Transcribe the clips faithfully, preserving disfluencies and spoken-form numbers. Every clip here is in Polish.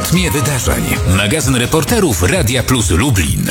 rytmie wydarzeń. Magazyn reporterów Radia Plus Lublin.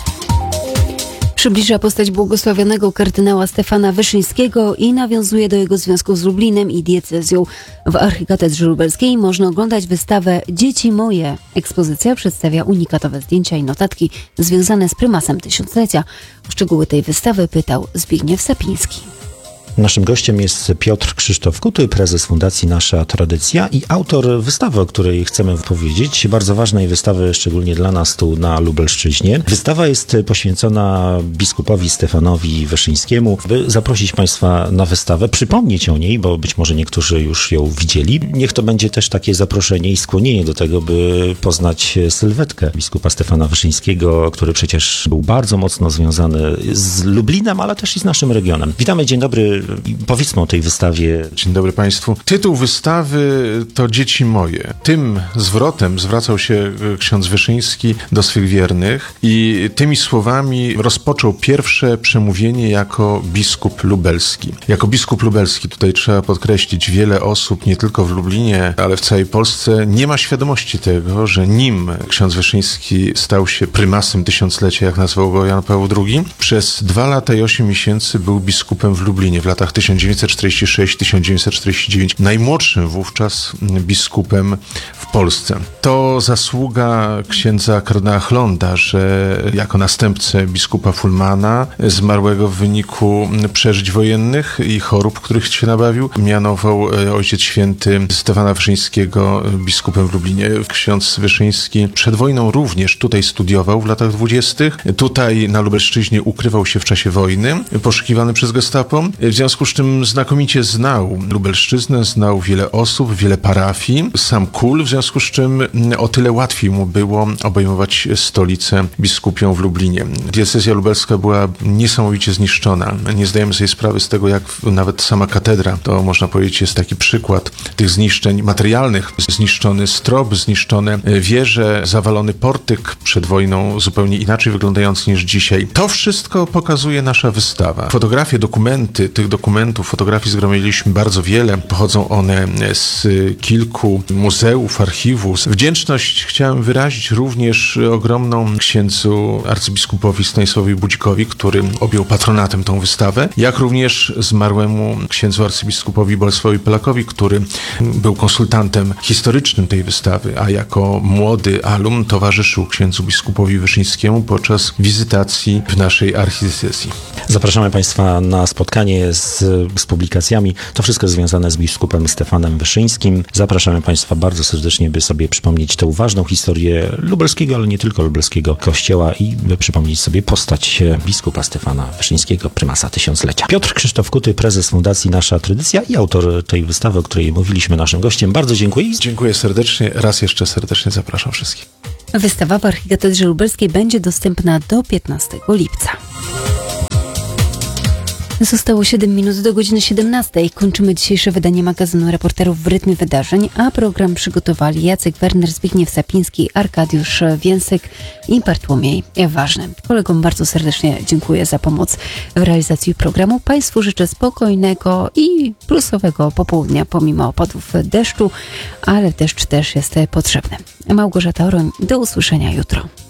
Przybliża postać błogosławionego kardynała Stefana Wyszyńskiego i nawiązuje do jego związków z Lublinem i diecezją. W Archikatedrze Lubelskiej można oglądać wystawę Dzieci moje. Ekspozycja przedstawia unikatowe zdjęcia i notatki związane z prymasem tysiąclecia. O szczegóły tej wystawy pytał Zbigniew Sapiński. Naszym gościem jest Piotr Krzysztof Kuty, prezes Fundacji Nasza Tradycja i autor wystawy, o której chcemy powiedzieć. Bardzo ważnej wystawy, szczególnie dla nas tu na Lubelszczyźnie. Wystawa jest poświęcona biskupowi Stefanowi Wyszyńskiemu. By zaprosić Państwa na wystawę, przypomnieć o niej, bo być może niektórzy już ją widzieli. Niech to będzie też takie zaproszenie i skłonienie do tego, by poznać sylwetkę biskupa Stefana Wyszyńskiego, który przecież był bardzo mocno związany z Lublinem, ale też i z naszym regionem. Witamy, dzień dobry. Powiedzmy o tej wystawie. Dzień dobry Państwu. Tytuł wystawy to Dzieci moje. Tym zwrotem zwracał się ksiądz Wyszyński do swych wiernych i tymi słowami rozpoczął pierwsze przemówienie jako biskup lubelski. Jako biskup lubelski, tutaj trzeba podkreślić, wiele osób, nie tylko w Lublinie, ale w całej Polsce, nie ma świadomości tego, że nim ksiądz Wyszyński stał się prymasem tysiąclecia, jak nazwał go Jan Paweł drugi, przez dwa lata i osiem miesięcy był biskupem w Lublinie w latach tysiąc dziewięćset czterdziesty szósty do tysiąc dziewięćset czterdziesty dziewiąty, najmłodszym wówczas biskupem w Polsce. To zasługa księdza kardynała Chlonda, że jako następcę biskupa Fulmana, zmarłego w wyniku przeżyć wojennych i chorób, których się nabawił, mianował ojciec święty Stefana Wyszyńskiego biskupem w Lublinie. Ksiądz Wyszyński przed wojną również tutaj studiował w latach dwudziestych. Tutaj na Lubelszczyźnie ukrywał się w czasie wojny, poszukiwany przez gestapo. W związku z czym znakomicie znał Lubelszczyznę, znał wiele osób, wiele parafii, sam kul, w związku z czym o tyle łatwiej mu było obejmować stolicę biskupią w Lublinie. Diecezja lubelska była niesamowicie zniszczona. Nie zdajemy sobie sprawy z tego, jak nawet sama katedra, to można powiedzieć jest taki przykład tych zniszczeń materialnych. Zniszczony strop, zniszczone wieże, zawalony portyk przed wojną, zupełnie inaczej wyglądający niż dzisiaj. To wszystko pokazuje nasza wystawa. Fotografie, dokumenty, tych dokumentów, fotografii zgromadziliśmy bardzo wiele. Pochodzą one z kilku muzeów, archiwów. Wdzięczność chciałem wyrazić również ogromną księdzu arcybiskupowi Stanisławowi Budzikowi, który objął patronatem tą wystawę, jak również zmarłemu księdzu arcybiskupowi Bolesławowi Polakowi, który był konsultantem historycznym tej wystawy, a jako młody alum towarzyszył księdzu biskupowi Wyszyńskiemu podczas wizytacji w naszej archidiecezji. Zapraszamy Państwa na spotkanie z, z publikacjami. To wszystko związane z biskupem Stefanem Wyszyńskim. Zapraszamy Państwa bardzo serdecznie, by sobie przypomnieć tę ważną historię lubelskiego, ale nie tylko lubelskiego kościoła i by przypomnieć sobie postać biskupa Stefana Wyszyńskiego, prymasa tysiąclecia. Piotr Krzysztof Kuty, prezes Fundacji Nasza Tradycja i autor tej wystawy, o której mówiliśmy naszym gościem. Bardzo dziękuję. Dziękuję serdecznie. Raz jeszcze serdecznie zapraszam wszystkich. Wystawa w Archikatedrze Lubelskiej będzie dostępna do piętnastego lipca. Zostało siedem minut do godziny siedemnastej. Kończymy dzisiejsze wydanie magazynu Reporterów w rytmie wydarzeń, a program przygotowali Jacek Werner, Zbigniew Sapiński, Arkadiusz Więsek i Bartłomiej Ważny. Kolegom bardzo serdecznie dziękuję za pomoc w realizacji programu. Państwu życzę spokojnego i plusowego popołudnia pomimo opadów deszczu, ale deszcz też jest potrzebny. Małgorzata Oroń, do usłyszenia jutro.